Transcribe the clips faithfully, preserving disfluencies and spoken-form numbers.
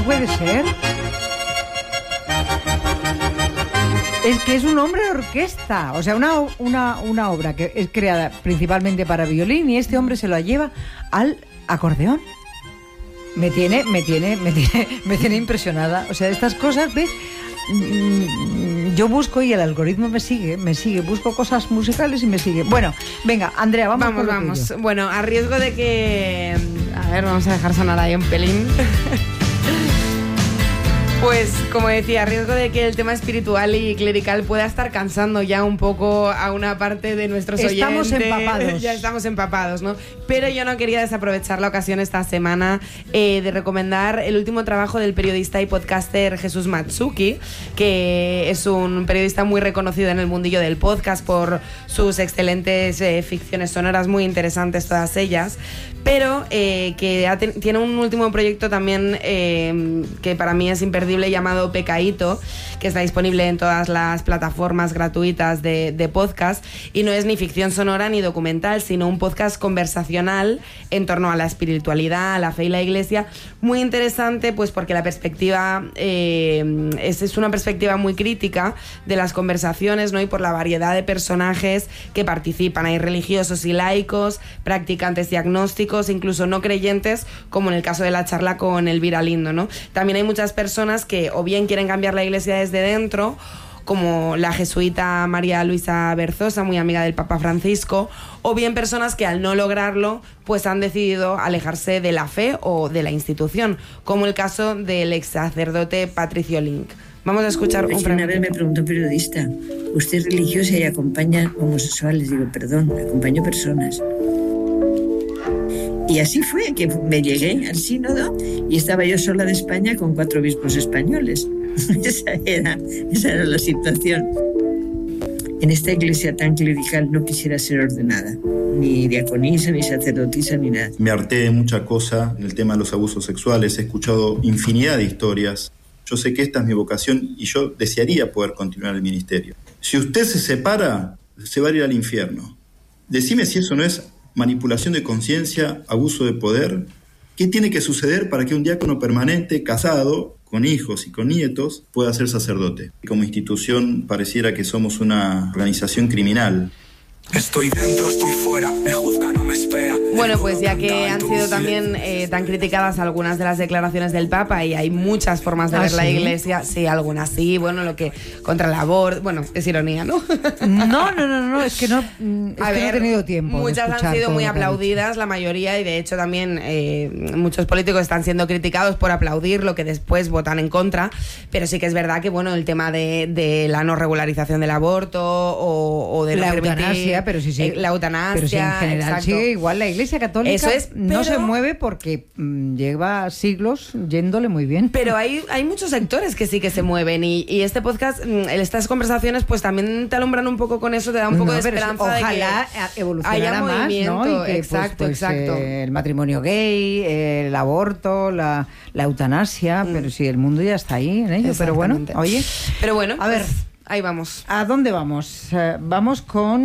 no puede ser. Es que es un hombre de orquesta, o sea, una, una, una obra que es creada principalmente para violín y este hombre se lo lleva al acordeón. Me tiene, me tiene, me tiene, me tiene impresionada. O sea, estas cosas, ¿ves? Yo busco y el algoritmo me sigue, me sigue. Busco cosas musicales y me sigue. Bueno, venga, Andrea, vamos. Vamos, vamos. Bueno, a riesgo de que... A ver, vamos a dejar sonar ahí un pelín. Pues, como decía, a riesgo de que el tema espiritual y clerical pueda estar cansando ya un poco a una parte de nuestros estamos oyentes. Estamos empapados. Ya estamos empapados, ¿no? Pero yo no quería desaprovechar la ocasión esta semana eh, de recomendar el último trabajo del periodista y podcaster Jesús Matsuki, que es un periodista muy reconocido en el mundillo del podcast por sus excelentes eh, ficciones sonoras, muy interesantes todas ellas, pero eh, que ha ten- tiene un último proyecto también eh, que para mí es imperdible, llamado Pecaíto, que está disponible en todas las plataformas gratuitas de, de podcast, y no es ni ficción sonora ni documental, sino un podcast conversacional en torno a la espiritualidad, a la fe y la iglesia, muy interesante, pues porque la perspectiva eh, es, es una perspectiva muy crítica de las conversaciones, ¿no? Y por la variedad de personajes que participan. Hay religiosos y laicos, practicantes y agnósticos, incluso no creyentes, como en el caso de la charla con Elvira Lindo, ¿no? También hay muchas personas que o bien quieren cambiar la iglesia desde dentro, como la jesuita María Luisa Berzosa, muy amiga del Papa Francisco, o bien personas que al no lograrlo pues han decidido alejarse de la fe o de la institución, como el caso del ex sacerdote Patricio Link. Vamos a escuchar un fragmento. Una vez me preguntó un periodista, ¿usted es religiosa y acompaña homosexuales? Digo, perdón, acompaño personas. Y así fue, que me llegué al sínodo y estaba yo sola de España con cuatro obispos españoles. esa, era, esa era la situación. En esta iglesia tan clerical no quisiera ser ordenada, ni diaconisa, ni sacerdotisa, ni nada. Me harté de mucha cosa en el tema de los abusos sexuales, he escuchado infinidad de historias. Yo sé que esta es mi vocación y yo desearía poder continuar el ministerio. Si usted se separa, se va a ir al infierno. Decime si eso no es manipulación de conciencia, abuso de poder. ¿Qué tiene que suceder para que un diácono permanente, casado, con hijos y con nietos, pueda ser sacerdote? Como institución pareciera que somos una organización criminal. Estoy dentro, estoy fuera, me juzga, no me espera. Bueno, pues ya que han sido también eh, tan criticadas algunas de las declaraciones del Papa, y hay muchas formas de ¿Ah, ver sí? la Iglesia, sí, algunas sí, bueno, lo que contra el aborto, bueno, es ironía, ¿no? No, no, no, no, es que no, es A que ver, no he tenido tiempo. de muchas han escuchar sido todo muy lo que ha aplaudidas, la mayoría, y de hecho también eh, muchos políticos están siendo criticados por aplaudir lo que después votan en contra, pero sí que es verdad que, bueno, el tema de, de la no regularización del aborto o, o de la no eutanasia, permitir, pero sí, sí. eh, la eutanasia, pero sí, en general exacto. sigue igual. La Iglesia Católica Eso es, no pero- se mueve porque mm, lleva siglos yéndole muy bien. Pero hay, hay muchos sectores que sí que se mueven, y, y este podcast, mm, estas conversaciones pues también te alumbran un poco con eso, te da un poco No, de pero esperanza ojalá de que evolucionara haya más, movimiento, ¿no? Y que, exacto, pues, pues, exacto. eh, el matrimonio gay, eh, el aborto, la, la eutanasia, mm. pero sí, el mundo ya está ahí en ello. Pero bueno, oye, pero bueno, a ver, pues, ahí vamos. ¿A dónde vamos? Eh, vamos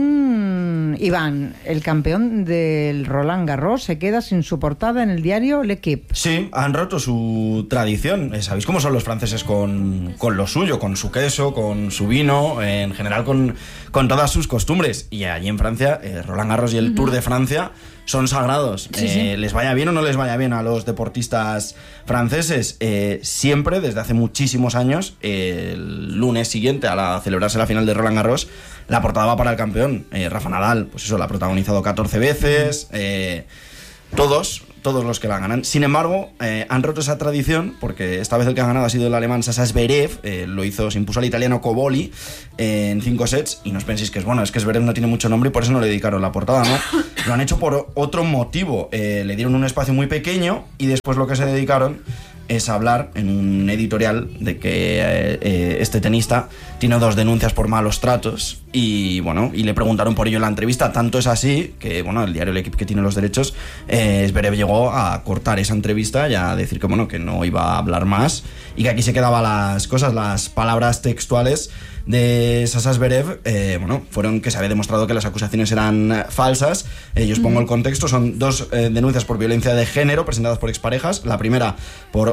con Iván, el campeón del Roland Garros, se queda sin su portada en el diario L'Equipe. Sí, han roto su tradición. Eh, ¿Sabéis cómo son los franceses con, con lo suyo? Con su queso, con su vino, eh, en general con, con todas sus costumbres. Y allí en Francia, eh, Roland Garros y el uh-huh. Tour de Francia son sagrados. Sí, eh, sí. Les vaya bien o no les vaya bien a los deportistas franceses, eh, siempre, desde hace muchísimos años, eh, el lunes siguiente a la, celebrarse la final de Roland Garros, la portada va para el campeón. eh, Rafa Nadal, pues eso, la ha protagonizado catorce veces, eh, todos todos los que la ganan. Sin embargo, eh, han roto esa tradición, porque esta vez el que ha ganado ha sido el alemán Sasa Zverev, eh, lo hizo, se impuso al italiano Coboli eh, en cinco sets, y no os penséis que es bueno, es que Zverev no tiene mucho nombre y por eso no le dedicaron la portada, ¿no? Lo han hecho por otro motivo, eh, le dieron un espacio muy pequeño y después lo que se dedicaron es hablar en un editorial de que eh, eh, este tenista tiene dos denuncias por malos tratos, y bueno, y le preguntaron por ello en la entrevista. Tanto es así que, bueno, el diario L'Equipe, que tiene los derechos, eh, Zverev llegó a cortar esa entrevista y a decir que, bueno, que no iba a hablar más y que aquí se quedaban las cosas. Las palabras textuales de Sasa Zverev, eh, bueno, fueron que se había demostrado que las acusaciones eran falsas. Eh, yo os pongo el contexto. Son dos eh, denuncias por violencia de género presentadas por exparejas. La primera por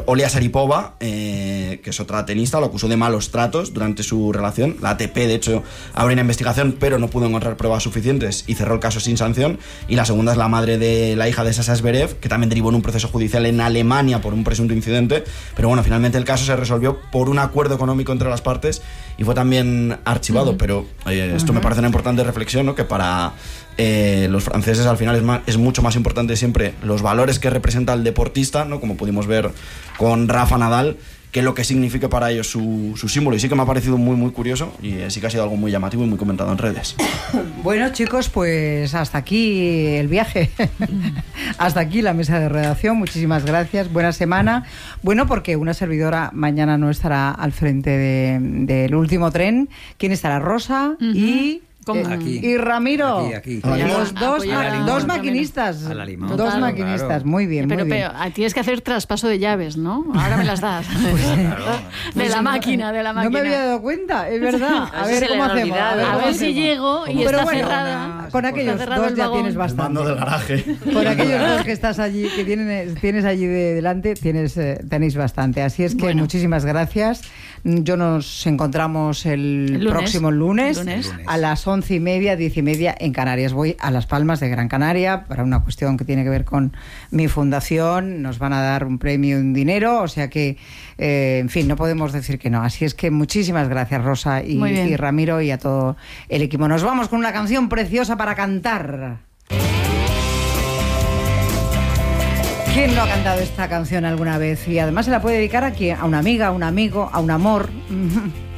Olia Saripova, eh, que es otra tenista, lo acusó de malos tratos durante su relación. La A T P, de hecho, abrió una investigación, pero no pudo encontrar pruebas suficientes y cerró el caso sin sanción. Y la segunda es la madre de la hija de Sasha Zverev, que también derivó en un proceso judicial en Alemania por un presunto incidente. Pero bueno, finalmente el caso se resolvió por un acuerdo económico entre las partes y fue también archivado. Uh-huh. Pero eh, esto uh-huh. me parece una importante reflexión, ¿no? Que para eh, los franceses al final es, más, es mucho más importante siempre los valores que representa el deportista, ¿no? Como pudimos ver con Rafa Nadal, que lo que signifique para ellos su, su símbolo. Y sí que me ha parecido muy, muy curioso y sí que ha sido algo muy llamativo y muy comentado en redes. Bueno, chicos, pues hasta aquí el viaje. Hasta aquí la mesa de redacción. Muchísimas gracias. Buena semana. Bueno, porque una servidora mañana no estará al frente de, del último tren. ¿Quién estará? Rosa uh-huh. y... Eh, aquí. Y Ramiro, aquí, aquí. los dos, a ma- dos maquinistas, a la limón. dos Total, maquinistas, claro. muy bien, pero, muy bien. pero tienes que hacer traspaso de llaves, ¿no? Ahora me las das. de la máquina, de la máquina. No me había dado cuenta, es verdad. A Eso ver se cómo le ha hacemos. olvidado. A ver, A cómo ver si hacemos. llego y Pero está bueno, cerrada. con aquellos Está cerrado dos el ya vagón. tienes bastante. Mando del garaje. Con aquellos dos que estás allí, que tienes, tienes allí de delante, tienes, eh, tenéis bastante. Así es que Bueno. muchísimas gracias. Yo nos encontramos el, El lunes. próximo lunes, El lunes. a las once y media, diez y media en Canarias. Voy a Las Palmas de Gran Canaria para una cuestión que tiene que ver con mi fundación. Nos van a dar un premio, un dinero, o sea que, eh, en fin, no podemos decir que no. Así es que muchísimas gracias, Rosa y, y Ramiro, y a todo el equipo. Nos vamos con una canción preciosa para cantar. ¿Quién no ha cantado esta canción alguna vez? Y además se la puede dedicar a, quien, a una amiga, a un amigo, a un amor.